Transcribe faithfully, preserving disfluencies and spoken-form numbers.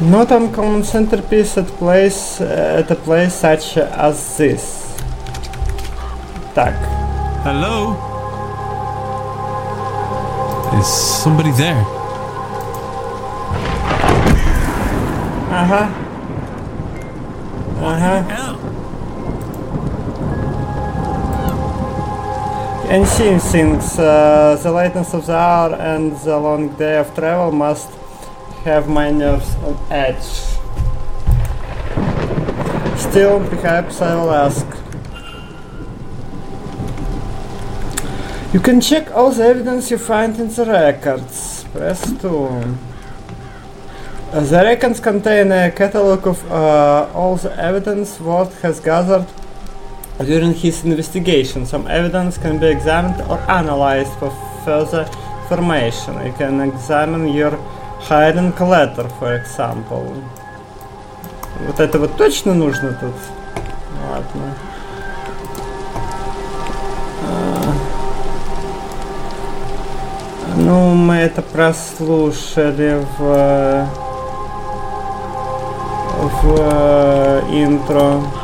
Not uncommon centerpiece at place uh, at a place such as this. Так. Hello? Is somebody there? Ага. Ага. Hell. Ancient things, uh, the lateness of the hour and the long day of travel must have my nerves on edge. Still, perhaps I will ask. You can check all the evidence you find in the records. Press two. Uh, the records contain a catalog of uh, all the evidence Ward has gathered during his investigation. Some evidence can be examined or analyzed for further information. You can examine your hidden letter, for example. Вот это вот точно нужно тут? Ладно. А, ну, мы это прослушали в в интро.